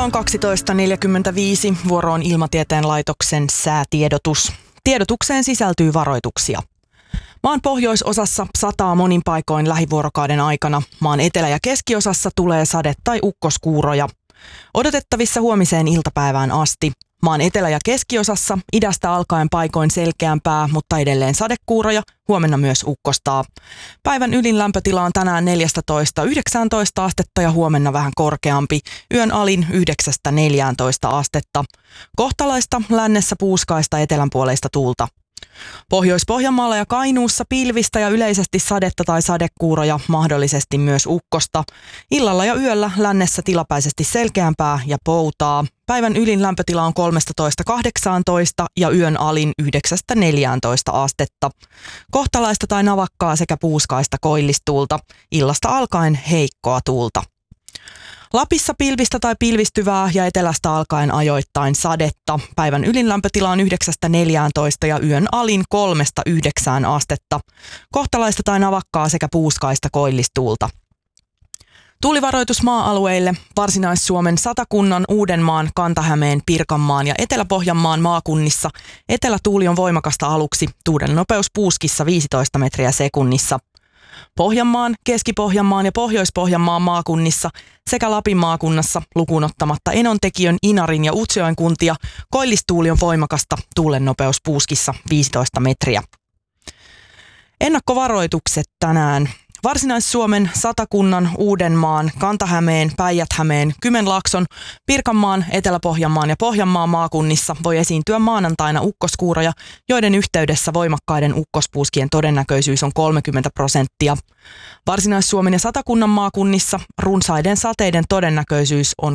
on 12.45. Vuoro on Ilmatieteen laitoksen säätiedotus. Tiedotukseen sisältyy varoituksia. Maan pohjoisosassa sataa monin paikoin lähivuorokauden aikana. Maan etelä- ja keskiosassa tulee sade- tai ukkoskuuroja. Odotettavissa huomiseen iltapäivään asti. Maan etelä- ja keskiosassa idästä alkaen paikoin selkeämpää, mutta edelleen sadekuuroja, huomenna myös ukkostaa. Päivän ylin lämpötila on tänään 14–19 astetta ja huomenna vähän korkeampi. Yön alin 9–14 astetta. Kohtalaista lännessä puuskaista etelänpuoleista tuulta. Pohjois-Pohjanmaalla ja Kainuussa pilvistä ja yleisesti sadetta tai sadekuuroja, mahdollisesti myös ukkosta. Illalla ja yöllä lännessä tilapäisesti selkeämpää ja poutaa. Päivän ylin lämpötila on 13–18 ja yön alin 9–14 astetta. Kohtalaista tai navakkaa sekä puuskaista koillistuulta. Illasta alkaen heikkoa tuulta. Lapissa pilvistä tai pilvistyvää ja etelästä alkaen ajoittain sadetta. Päivän ylin lämpötila on 9–14 ja yön alin 3–9 astetta. Kohtalaista tai navakkaa sekä puuskaista koillistuulta. Tuulivaroitus maa-alueille: Varsinais-Suomen, Satakunnan, Uudenmaan, Kanta-Hämeen, Pirkanmaan ja Etelä-Pohjanmaan maakunnissa. Etelätuuli on voimakasta aluksi, tuulen nopeus puuskissa 15 metriä sekunnissa. Pohjanmaan, Keski-Pohjanmaan ja Pohjois-Pohjanmaan maakunnissa sekä Lapin maakunnassa lukuun ottamatta Enontekiön, Inarin ja Utsjoen kuntia koillistuuli on voimakasta, tuulen nopeus puuskissa 15 metriä. Ennakkovaroitukset tänään. Varsinais-Suomen, Satakunnan, Uudenmaan, Kanta-Hämeen, Päijät-Hämeen, Kymenlaakson, Pirkanmaan, Etelä-Pohjanmaan ja Pohjanmaan maakunnissa voi esiintyä maanantaina ukkoskuuroja, joiden yhteydessä voimakkaiden ukkospuuskien todennäköisyys on 30%. Varsinais-Suomen ja Satakunnan maakunnissa runsaiden sateiden todennäköisyys on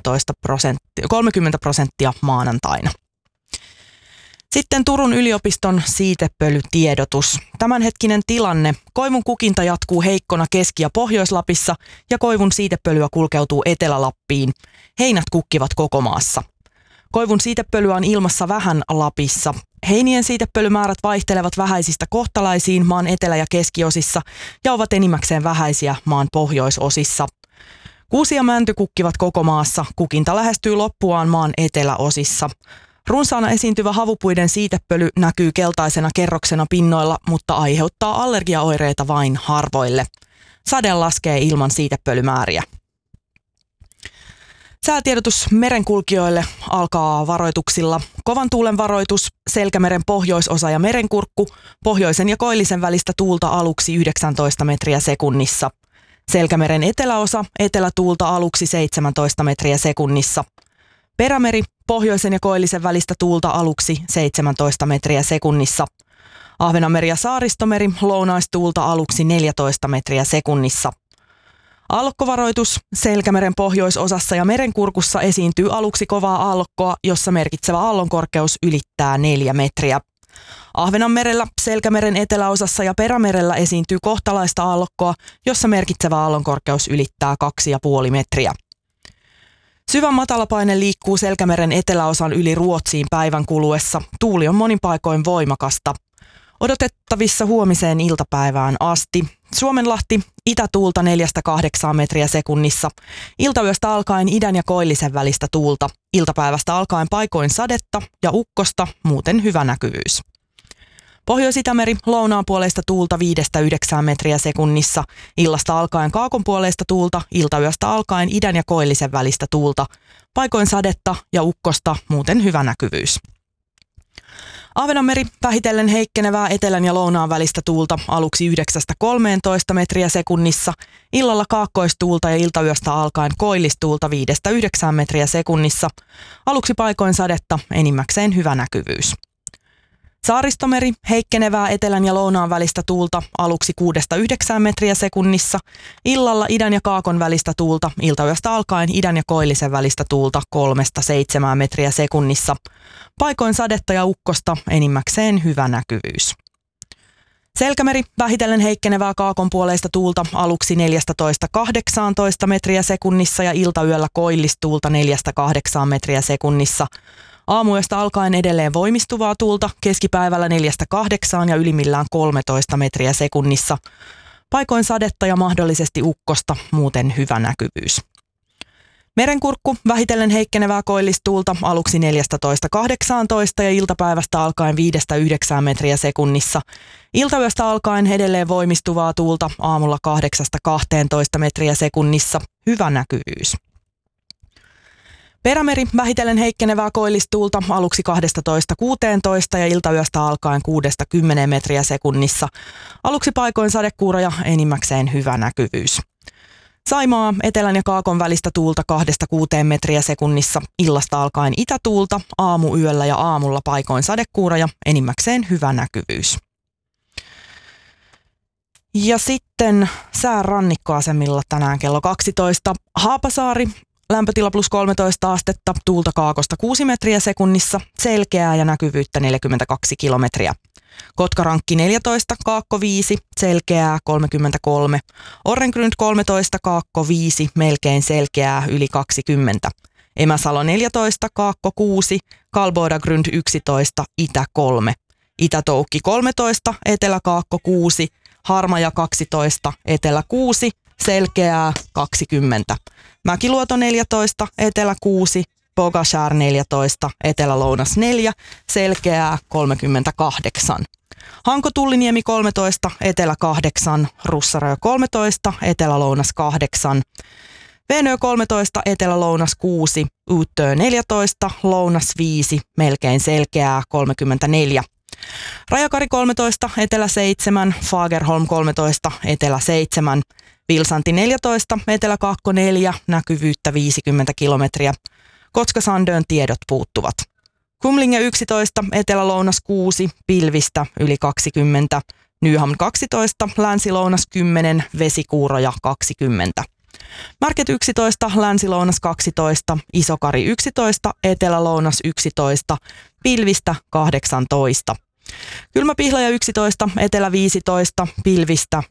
30% maanantaina. Sitten Turun yliopiston siitepölytiedotus. Tämänhetkinen tilanne: koivun kukinta jatkuu heikkona Keski- ja Pohjois-Lapissa ja koivun siitepölyä kulkeutuu Etelä-Lappiin. Heinät kukkivat koko maassa. Koivun siitepölyä on ilmassa vähän Lapissa. Heinien siitepölymäärät vaihtelevat vähäisistä kohtalaisiin maan etelä- ja keskiosissa ja ovat enimmäkseen vähäisiä maan pohjoisosissa. Kuusi ja mänty kukkivat koko maassa. Kukinta lähestyy loppuaan maan eteläosissa. Runsaana esiintyvä havupuiden siitepöly näkyy keltaisena kerroksena pinnoilla, mutta aiheuttaa allergiaoireita vain harvoille. Sade laskee ilman siitepölymääriä. Säätiedotus merenkulkijoille alkaa varoituksilla. Kovan tuulen varoitus: Selkämeren pohjoisosa ja Merenkurkku, pohjoisen ja koillisen välistä tuulta aluksi 19 metriä sekunnissa. Selkämeren eteläosa, etelätuulta aluksi 17 metriä sekunnissa. Perämeri, pohjoisen ja koillisen välistä tuulta aluksi 17 metriä sekunnissa. Ahvenanmeri ja Saaristomeri, lounaistuulta aluksi 14 metriä sekunnissa. Aallokkovaroitus: Selkämeren pohjoisosassa ja Merenkurkussa esiintyy aluksi kovaa aallokkoa, jossa merkitsevä aallonkorkeus ylittää 4 metriä. Ahvenanmerellä, Selkämeren eteläosassa ja Perämerellä esiintyy kohtalaista aallokkoa, jossa merkitsevä aallonkorkeus ylittää 2,5 metriä. Syvä matalapaine liikkuu Selkämeren eteläosan yli Ruotsiin päivän kuluessa. Tuuli on monin paikoin voimakasta. Odotettavissa huomiseen iltapäivään asti. Suomenlahti, itätuulta 4–8 metriä sekunnissa. Iltayöstä alkaen idän ja koillisen välistä tuulta. Iltapäivästä alkaen paikoin sadetta ja ukkosta, muuten hyvä näkyvyys. Pohjois-Itämeri, lounaanpuoleista tuulta 5–9 metriä sekunnissa. Illasta alkaen kaakonpuoleista tuulta, iltayöstä alkaen idän ja koillisen välistä tuulta. Paikoin sadetta ja ukkosta, muuten hyvä näkyvyys. Ahvenanmeri, vähitellen heikkenevää etelän ja lounaan välistä tuulta, aluksi 9–13 metriä sekunnissa. Illalla kaakkoistuulta ja iltayöstä alkaen koillistuulta 5–9 metriä sekunnissa. Aluksi paikoin sadetta, enimmäkseen hyvä näkyvyys. Saaristomeri, heikkenevää etelän ja lounaan välistä tuulta, aluksi 6–9 metriä sekunnissa. Illalla idän ja kaakon välistä tuulta, iltayöstä alkaen idän ja koillisen välistä tuulta 3–7 metriä sekunnissa. Paikoin sadetta ja ukkosta, enimmäkseen hyvä näkyvyys. Selkämeri, vähitellen heikkenevää kaakonpuoleista tuulta, aluksi 14–18 metriä sekunnissa ja iltayöllä koillistuulta 4–8 metriä sekunnissa. Aamuyöstä alkaen edelleen voimistuvaa tuulta, keskipäivällä 4–8 ja ylimmillään 13 metriä sekunnissa. Paikoin sadetta ja mahdollisesti ukkosta, muuten hyvä näkyvyys. Merenkurkku vähitellen heikkenevää koillistuulta aluksi 14–18 ja iltapäivästä alkaen 5–9 metriä sekunnissa. Iltayöstä alkaen edelleen voimistuvaa tuulta aamulla 8–12 metriä sekunnissa. Hyvä näkyvyys. Perämeri vähitellen heikkenevää koillistuulta aluksi 12–16 ja iltayöstä alkaen 6–10 metriä sekunnissa. Aluksi paikoin sadekuuroja, enimmäkseen hyvä näkyvyys. Saimaa etelän ja kaakon välistä tuulta 2–6 metriä sekunnissa, illasta alkaen itätuulta, aamuyöllä ja aamulla paikoin sadekuuroja, enimmäkseen hyvä näkyvyys. Ja sitten sää rannikkoasemilla tänään kello 12. Haapasaari, lämpötila +13 astetta, tuulta kaakosta 6 metriä sekunnissa, selkeää ja näkyvyyttä 42 kilometriä. Kotkarankki 14, Kaakko 5, selkeää 33. Orrengrund 13, Kaakko 5, melkein selkeää yli 20. Emäsalo 14, Kaakko 6, Kalbodagrund 11, Itä 3. Itä-Toukki 13, Etelä-Kaakko 6, Harmaja 12, Etelä 6, selkeää 20. Mäkiluoto 14, Etelä 6, Pogashär 14, Etelä-Lounas 4, selkeää 38. Hanko-Tulliniemi 13, Etelä 8, Russarö 13, Etelä-Lounas 8. Venö 13, Etelä-Lounas 6, Uttö 14, Lounas 5, melkein selkeää 34. Rajakari 13, Etelä 7, Fagerholm 13, Etelä 7. Vilsanti 14, Etelä-Kaakko 4, näkyvyyttä 50 kilometriä. Kotka-Sandön tiedot puuttuvat. Kumlinge 11, Etelä-Lounas 6, pilvistä yli 20. Nyhamn 12, Länsi-Lounas 10, vesikuuroja 20. Märket 11, Länsi-Lounas 12, Isokari 11, Etelä-Lounas 11, pilvistä 18. Kylmäpihlaja 11, Etelä 15, pilvistä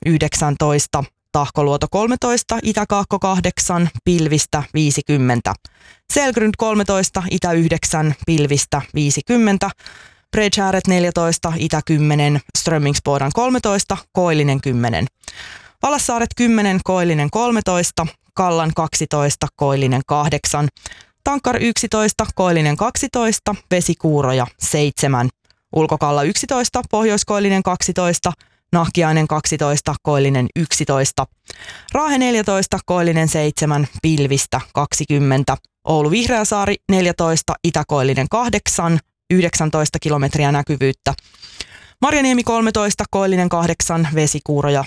19. Tahkoluoto 13, Itä-Kaakko 8, pilvistä 50. Selgrund 13, Itä 9, pilvistä 50. Bredshäret 14, Itä 10, Strömmingsbodan 13, Koillinen 10. Valassaaret 10, Koillinen 13, Kallan 12, Koillinen 8. Tankkar 11, Koillinen 12, Vesikuuroja 7. Ulkokalla 11, Pohjoiskoillinen 12, Nahkiainen 12, Koillinen 11. Raahe 14, Koillinen 7, pilvistä 20. Oulu Vihreäsaari 14, Itä-Koillinen 8, 19 kilometriä näkyvyyttä. Marjaniemi 13, Koillinen 8, vesikuuroja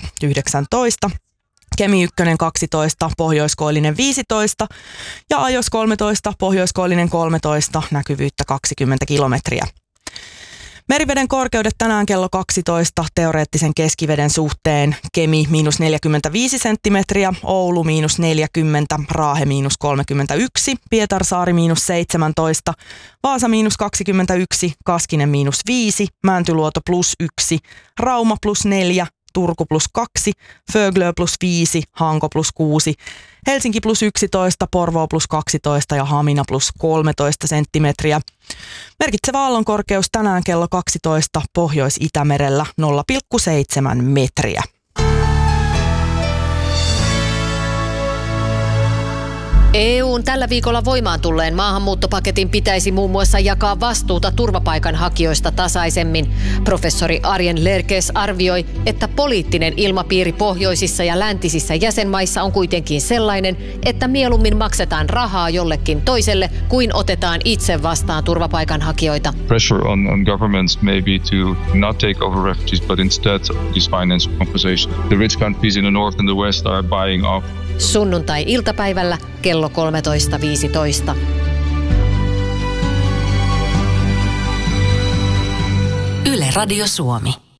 19. Kemi 1 12, Pohjoiskoillinen 15 ja Ajos 13, Pohjoiskoillinen 13, näkyvyyttä 20 kilometriä. Meriveden korkeudet tänään kello 12 teoreettisen keskiveden suhteen. Kemi -45 senttimetriä, Oulu -40, Raahe -31, Pietarsaari -17, Vaasa -21, Kaskinen -5, Mäntyluoto +1, Rauma +4, Turku +2, Föglö +5, Hanko +6, Helsinki +11, Porvoo +12 ja Hamina +13 senttimetriä. Merkitsevä aallonkorkeus tänään kello 12 Pohjois-Itämerellä 0,7 metriä. EU:n tällä viikolla voimaan tulleen maahanmuuttopaketin pitäisi muun muassa jakaa vastuuta turvapaikanhakijoista tasaisemmin. Professori Arjen Lerkes arvioi, että poliittinen ilmapiiri pohjoisissa ja läntisissä jäsenmaissa on kuitenkin sellainen, että mieluummin maksetaan rahaa jollekin toiselle kuin otetaan itse vastaan turvapaikanhakijoita. Pressure on governments maybe to not take over refugees, but instead this financial compensation. The rich countries in the north and the west are buying off. Sunnuntai-iltapäivällä kello 13.15. Yle Radio Suomi.